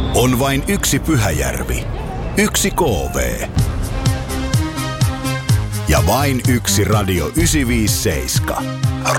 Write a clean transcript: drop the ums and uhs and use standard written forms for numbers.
On vain yksi Pyhäjärvi, yksi KV ja vain yksi Radio 957.